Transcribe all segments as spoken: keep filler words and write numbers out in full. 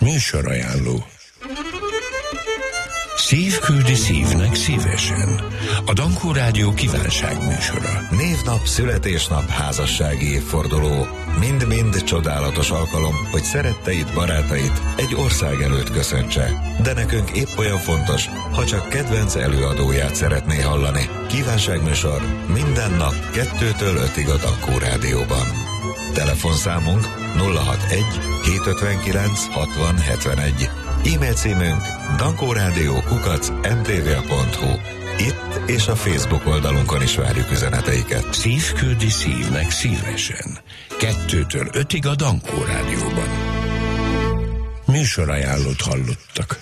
Műsorajánló. Szív küldi szívnek szívesen. A Dankó Rádió kívánságműsora. Névnap, születésnap, házassági évforduló. Mind-mind csodálatos alkalom, hogy szeretteid, barátait egy ország előtt köszöntse. De nekünk épp olyan fontos, ha csak kedvenc előadóját szeretné hallani. Kívánságműsor minden nap kettőtől ötig a Dankó Rádióban. Telefonszámunk nulla hatvanegy hétszázötvenkilenc hatvan hetvenegy. E-mail címünk dankórádió kukac em té vé pont hu. Itt és a Facebook oldalunkon is várjuk üzeneteiket. Szív küldi szívnek szívesen. Kettőtől ötig a Dankó Rádióban. Műsorajánlót hallottak.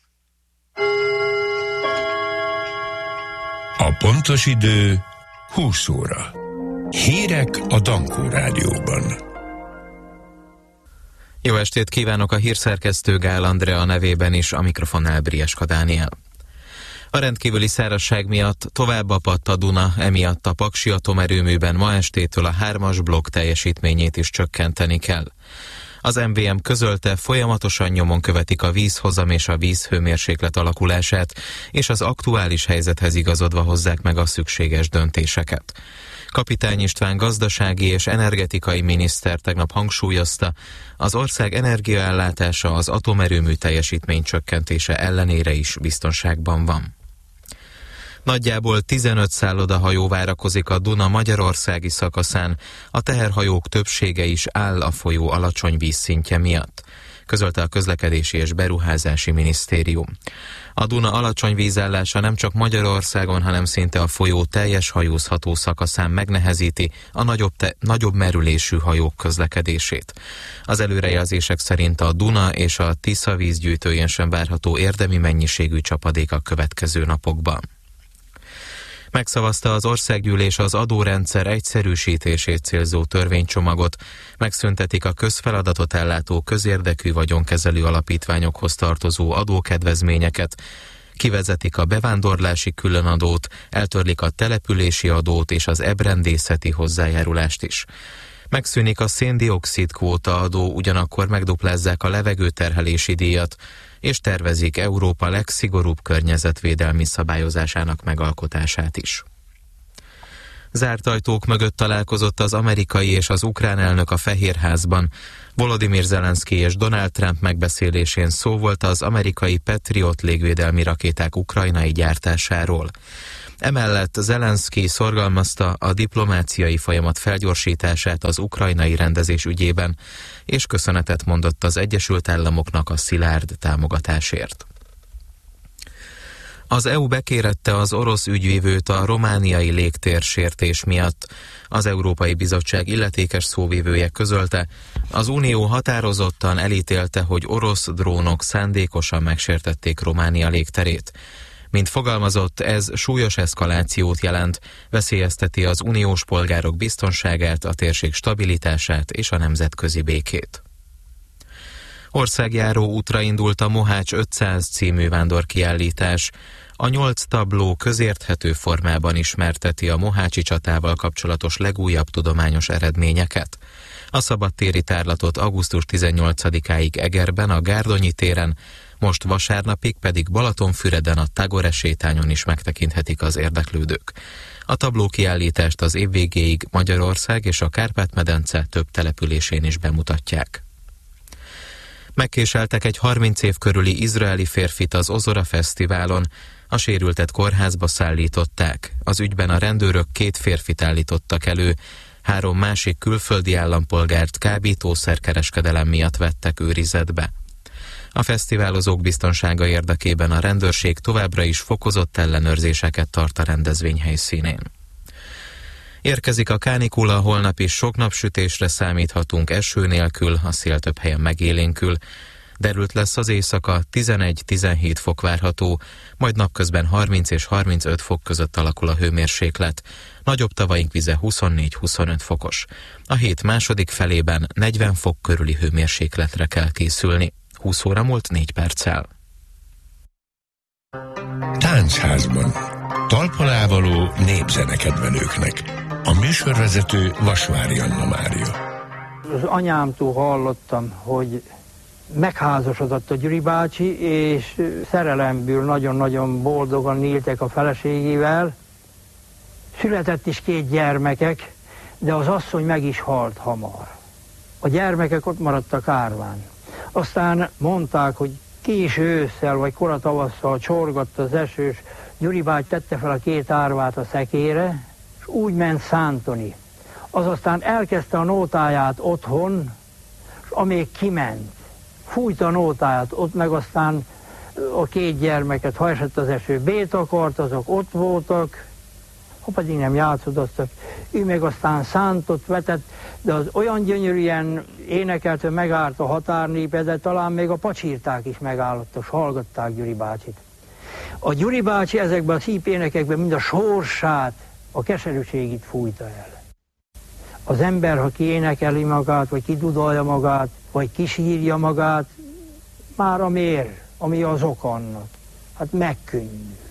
A pontos idő húsz óra. Hírek a Dankó Rádióban. Jó estét kívánok, a hírszerkesztő Gál Andrea nevében is, a mikrofonnál Brieska Dániel. A rendkívüli szárazság miatt tovább apadt a Duna, emiatt a Paksi atomerőműben ma estétől a hármas blokk teljesítményét is csökkenteni kell. Az em vé em közölte, folyamatosan nyomon követik a vízhozam és a vízhőmérséklet alakulását, és az aktuális helyzethez igazodva hozzák meg a szükséges döntéseket. Kapitány István gazdasági és energetikai miniszter tegnap hangsúlyozta, az ország energiaellátása az atomerőmű teljesítmény csökkentése ellenére is biztonságban van. Nagyjából tizenöt szállodahajó várakozik a Duna magyarországi szakaszán, a teherhajók többsége is áll a folyó alacsony vízszintje miatt, közölte a Közlekedési és Beruházási Minisztérium. A Duna alacsony vízállása nem csak Magyarországon, hanem szinte a folyó teljes hajózható szakaszán megnehezíti a nagyobb, te- nagyobb merülésű hajók közlekedését. Az előrejelzések szerint a Duna és a Tisza vízgyűjtőjén sem várható érdemi mennyiségű csapadék a következő napokban. Megszavazta az országgyűlés az adórendszer egyszerűsítését célzó törvénycsomagot, megszüntetik a közfeladatot ellátó közérdekű vagyonkezelő alapítványokhoz tartozó adókedvezményeket, kivezetik a bevándorlási különadót, eltörlik a települési adót és az ebrendészeti hozzájárulást is. Megszűnik a szén-dioxid kvóta adó, ugyanakkor megduplázzák a levegőterhelési díjat, és tervezik Európa legszigorúbb környezetvédelmi szabályozásának megalkotását is. Zárt ajtók mögött találkozott az amerikai és az ukrán elnök a Fehérházban. Volodymyr Zelenszky és Donald Trump megbeszélésén szó volt az amerikai Patriot légvédelmi rakéták ukrajnai gyártásáról. Emellett Zelenszky szorgalmazta a diplomáciai folyamat felgyorsítását az ukrajnai rendezés ügyében, és köszönetet mondott az Egyesült Államoknak a szilárd támogatásért. Az é u bekérette az orosz ügyvívőt a romániai légtérsértés miatt. Az Európai Bizottság illetékes szóvivője közölte, az Unió határozottan elítélte, hogy orosz drónok szándékosan megsértették Románia légterét. Mint fogalmazott, ez súlyos eszkalációt jelent, veszélyezteti az uniós polgárok biztonságát, a térség stabilitását és a nemzetközi békét. Országjáró útra indult a Mohács ötszáz című vándorkiállítás. A nyolc tabló közérthető formában ismerteti a mohácsi csatával kapcsolatos legújabb tudományos eredményeket. A szabadtéri tárlatot augusztus tizennyolcadikáig Egerben, a Gárdonyi téren, most vasárnapig pedig Balatonfüreden a Tagore sétányon is megtekinthetik az érdeklődők. A tablókiállítást az év végéig Magyarország és a Kárpát-medence több településén is bemutatják. Megkéseltek egy harminc év körüli izraeli férfit az Ozora Fesztiválon, a sérültet kórházba szállították. Az ügyben a rendőrök két férfit állítottak elő, három másik külföldi állampolgárt kábítószerkereskedelem miatt vettek őrizetbe. A fesztiválozók biztonsága érdekében a rendőrség továbbra is fokozott ellenőrzéseket tart a rendezvény helyszínén. Érkezik a kánikula, holnap is sok napsütésre számíthatunk eső nélkül, a szél több helyen megélénkül. Derült lesz az éjszaka, tizenegy-tizenhét fok várható, majd napközben harminc és harmincöt fok között alakul a hőmérséklet. Nagyobb tavaink vize huszonnégy-huszonöt fokos. A hét második felében negyven fok körüli hőmérsékletre kell készülni. húsz óra múlt négy perccel. Táncházban. Talpalávaló népzenekedvelőknek. A műsorvezető Vasvári Anna Mária. Az anyámtól hallottam, hogy megházasodott a Gyuri bácsi, és szerelemből nagyon-nagyon boldogan éltek a feleségével. Született is két gyermekek, de az asszony meg is halt hamar. A gyermekek ott maradtak árván. Aztán mondták, hogy késő ősszel vagy kora tavasszal csorgott az esős, Gyuri báty tette fel a két árvát a szekére, és úgy ment szántoni. Az aztán elkezdte a nótáját otthon, és amíg kiment, fújta a nótáját, ott meg aztán a két gyermeket, ha esett az eső, bét akart, azok ott voltak, ha pedig nem játszodoztak, ő meg aztán szántott, vetett, de az olyan gyönyörűen énekelt, hogy megállt a határnépe, de talán még a pacsirták is megállottak, és hallgatták Gyuri bácsit. A Gyuri bácsi ezekben a szép énekekben mind a sorsát, a keserűségét fújta el. Az ember, ha kiénekeli magát, vagy kidudolja magát, vagy kisírja magát, már a mér, ami az ok annak, hát megkönnyű.